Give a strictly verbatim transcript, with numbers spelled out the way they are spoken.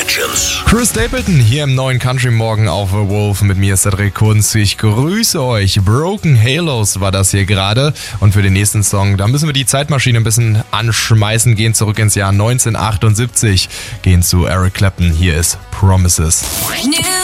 Legends. Chris Stapleton hier im neuen Country Morgen auf The Wolf. Mit mir ist Cedric Kunz. Ich grüße euch. Broken Halos war das hier gerade. Und für den nächsten Song, da müssen wir die Zeitmaschine ein bisschen anschmeißen, gehen zurück ins Jahr neunzehnhundertachtundsiebzig, gehen zu Eric Clapton. Hier ist Promises.